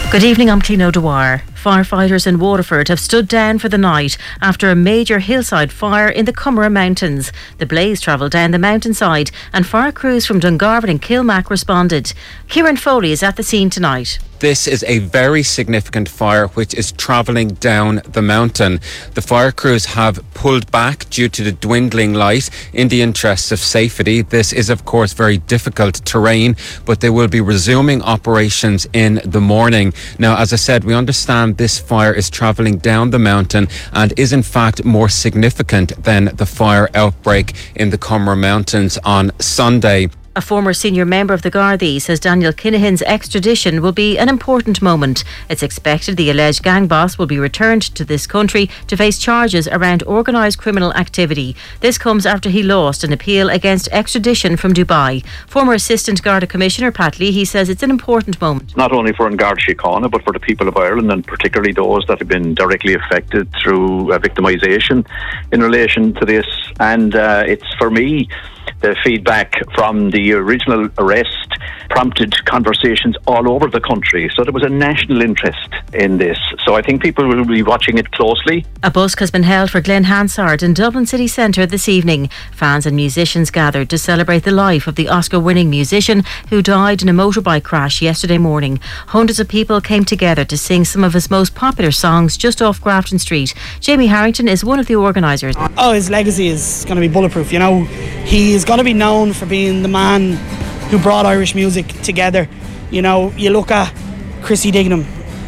Good evening, I'm Clean O'Dwyer. Firefighters in Waterford have stood down for the night after a major hillside fire in the Coomera Mountains. The blaze travelled down the mountainside and fire crews from Dungarvan and Kilmac responded. Kieran Foley is at the scene tonight. This is a very significant fire which is travelling down the mountain. The fire crews have pulled back due to the dwindling light in the interests of safety. This is of course very difficult terrain, but they will be resuming operations in the morning. Now, as I said, we understand this fire is travelling down the mountain and is in fact more significant than the fire outbreak in the Coomera Mountains on Sunday. A former senior member of the Gardaí says Daniel Kinahan's extradition will be an important moment. It's expected the alleged gang boss will be returned to this country to face charges around organised criminal activity. This comes after he lost an appeal against extradition from Dubai. Former Assistant Garda Commissioner Pat Leahy says it's an important moment. Not only for Garda Síochána but for the people of Ireland, and particularly those that have been directly affected through victimisation in relation to this. And it's, for me, the feedback from the original arrest prompted conversations all over the country. So there was a national interest in this. So I think people will be watching it closely. A busk has been held for Glen Hansard in Dublin city centre this evening. Fans and musicians gathered to celebrate the life of the Oscar-winning musician who died in a motorbike crash yesterday morning. Hundreds of people came together to sing some of his most popular songs just off Grafton Street. Jamie Harrington is one of the organisers. His legacy is going to be bulletproof. You know, he's going to be known for being the man who brought Irish music together. You know, you look at Chrissy Dignam,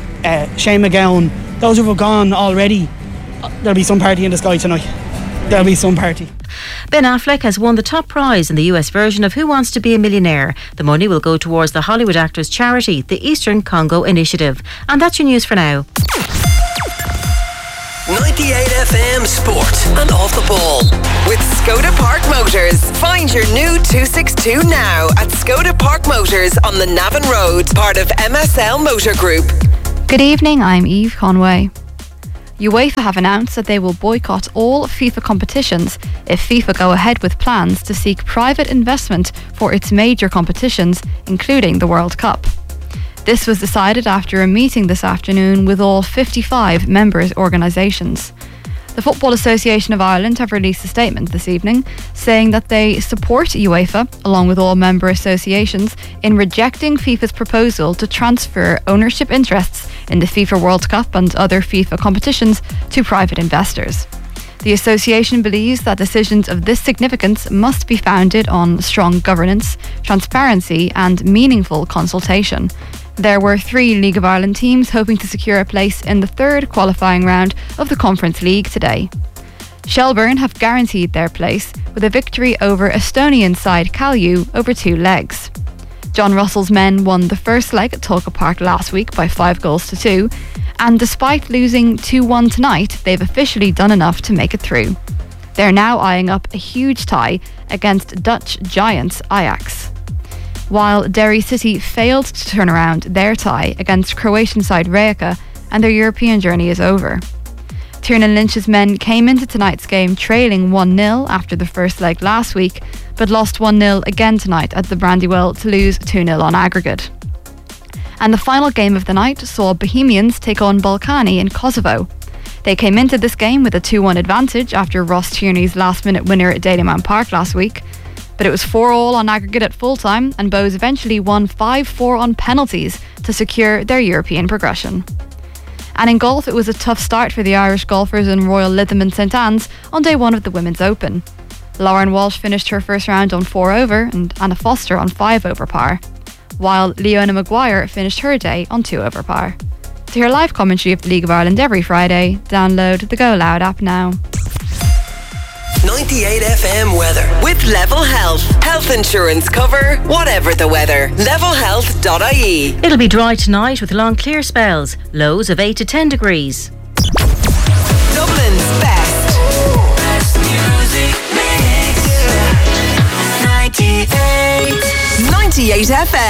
Shane MacGowan, those who have gone already. There'll be some party in the sky tonight. There'll be some party. Ben Affleck has won the top prize in the US version of Who Wants to Be a Millionaire. The money will go towards the Hollywood actors' charity, the Eastern Congo Initiative. And that's your news for now. 98 FM Sport and Off the Ball with Skoda Park Motors. Find your new 262 now at Skoda Park Motors on the Navan Road, part of MSL Motor Group. Good evening, I'm Eve Conway. UEFA have announced that they will boycott all FIFA competitions if FIFA go ahead with plans to seek private investment for its major competitions, including the World Cup. This was decided after a meeting this afternoon with all 55 members' organisations. The Football Association of Ireland have released a statement this evening saying that they support UEFA, along with all member associations, in rejecting FIFA's proposal to transfer ownership interests in the FIFA World Cup and other FIFA competitions to private investors. The association believes that decisions of this significance must be founded on strong governance, transparency and meaningful consultation. There were 3 League of Ireland teams hoping to secure a place in the third qualifying round of the Conference League today. Shelbourne have guaranteed their place with a victory over Estonian side Kalju over 2 legs. John Russell's men won the first leg at Tulka Park last week by 5-2, and despite losing 2-1 tonight, they've officially done enough to make it through. They're now eyeing up a huge tie against Dutch giants Ajax. While Derry City failed to turn around their tie against Croatian side Rijeka, and their European journey is over. Tiernan Lynch's men came into tonight's game trailing 1-0 after the first leg last week, but lost 1-0 again tonight at the Brandywell to lose 2-0 on aggregate. And the final game of the night saw Bohemians take on Balkany in Kosovo. They came into this game with a 2-1 advantage after Ross Tierney's last-minute winner at Dalymount Park last week. But it was 4-4 on aggregate at full time, and Bohs eventually won 5-4 on penalties to secure their European progression. And in golf, it was a tough start for the Irish golfers in Royal Lytham and St Anne's on day 1 of the Women's Open. Lauren Walsh finished her first round on 4 over and Anna Foster on 5 over par, while Leona Maguire finished her day on 2 over par. To hear live commentary of the League of Ireland every Friday, download the Go Loud app now. 98 FM weather with Level Health. Health insurance cover, whatever the weather. Levelhealth.ie. It'll be dry tonight with long clear spells. Lows of 8 to 10 degrees. Dublin's best. Best music mix. 98. 98 FM.